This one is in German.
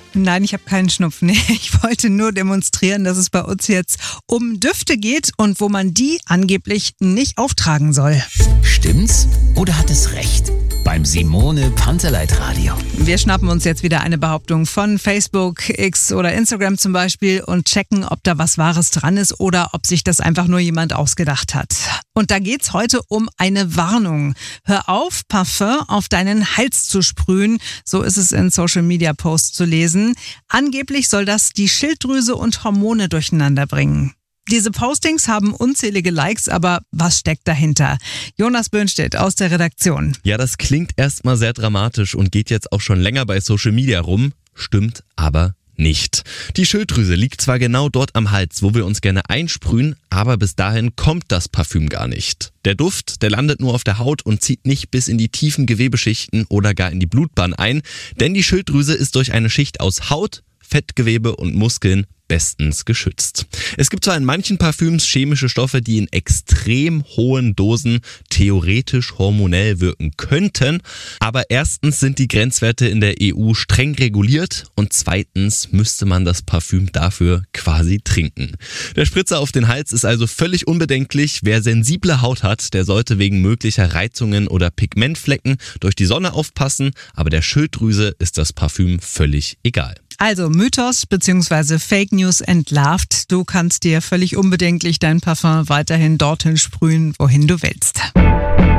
Nein, ich habe keinen Schnupfen. Nee, ich wollte nur demonstrieren, dass es bei uns jetzt um Düfte geht und wo man die angeblich nicht auftragen soll. Stimmt's oder hat es recht? Beim Simone Panteleit Radio. Wir schnappen uns jetzt wieder eine Behauptung von Facebook, X oder Instagram zum Beispiel und checken, ob da was Wahres dran ist oder ob sich das einfach nur jemand ausgedacht hat. Und da geht's heute um eine Warnung. Hör auf, Parfum auf deinen Hals zu sprühen. So ist es in Social-Media-Posts zu lesen. Angeblich soll das die Schilddrüse und Hormone durcheinander bringen. Diese Postings haben unzählige Likes, aber was steckt dahinter? Jonas Böhnstedt aus der Redaktion. Ja, das klingt erstmal sehr dramatisch und geht jetzt auch schon länger bei Social Media rum, stimmt aber nicht. Die Schilddrüse liegt zwar genau dort am Hals, wo wir uns gerne einsprühen, aber bis dahin kommt das Parfüm gar nicht. Der Duft, der landet nur auf der Haut und zieht nicht bis in die tiefen Gewebeschichten oder gar in die Blutbahn ein, denn die Schilddrüse ist durch eine Schicht aus Haut, Fettgewebe und Muskeln bestens geschützt. Es gibt zwar in manchen Parfüms chemische Stoffe, die in extrem hohen Dosen theoretisch hormonell wirken könnten, aber erstens sind die Grenzwerte in der EU streng reguliert und zweitens müsste man das Parfüm dafür quasi trinken. Der Spritzer auf den Hals ist also völlig unbedenklich. Wer sensible Haut hat, der sollte wegen möglicher Reizungen oder Pigmentflecken durch die Sonne aufpassen, aber der Schilddrüse ist das Parfüm völlig egal. Also Mythos bzw. Fake News entlarvt. Du kannst dir völlig unbedenklich dein Parfum weiterhin dorthin sprühen, wohin du willst.